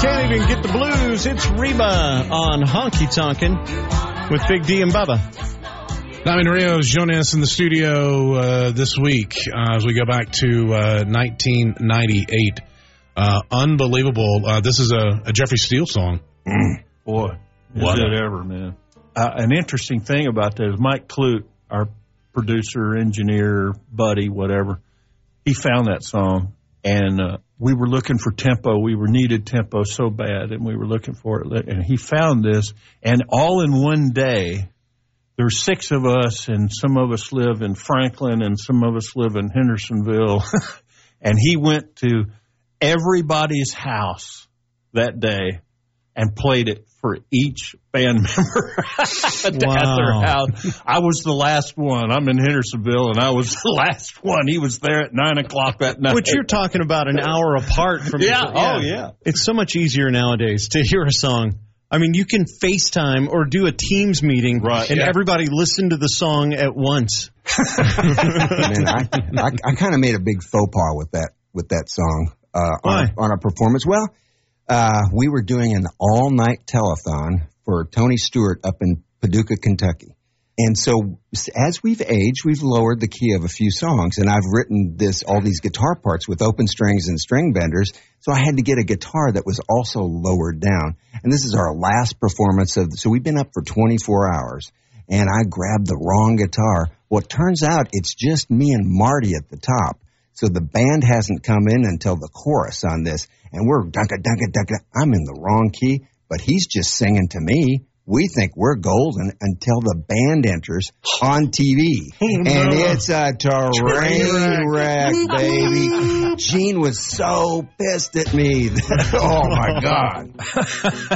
Can't even get the blues. It's Reba on Honky Tonkin' with Big D and Bubba. Diamond Rios joining us in the studio this week as we go back to 1998. Unbelievable. This is a Jeffrey Steele song. Boy, is it ever, man. An interesting thing about that is Mike Clute, our producer, engineer, buddy, whatever, he found that song, and we were looking for tempo. We needed tempo so bad, and we were looking for it. And he found this, and all in one day, there's 6 of us, and some of us live in Franklin, and some of us live in Hendersonville. And he went to everybody's house that day and played it for each band member at their house. I was the last one. I'm in Hendersonville, and I was the last one. He was there at 9 o'clock that night. Which you're talking about an hour apart from each other. Oh, yeah. It's so much easier nowadays to hear a song. I mean, you can FaceTime or do a Teams meeting, and everybody listen to the song at once. Man, I kind of made a big faux pas with that song on a performance. Well, we were doing an all-night telethon for Tony Stewart up in Paducah, Kentucky. And so as we've aged, we've lowered the key of a few songs. And I've written all these guitar parts with open strings and string benders. So I had to get a guitar that was also lowered down. And this is our last performance so we've been up for 24 hours. And I grabbed the wrong guitar. Well, it turns out it's just me and Marty at the top. So the band hasn't come in until the chorus on this. And we're dunka, dunka, dunka. I'm in the wrong key, but he's just singing to me. We think we're golden until the band enters on TV. And it's a train wreck, baby. Gene was so pissed at me. Oh, my God.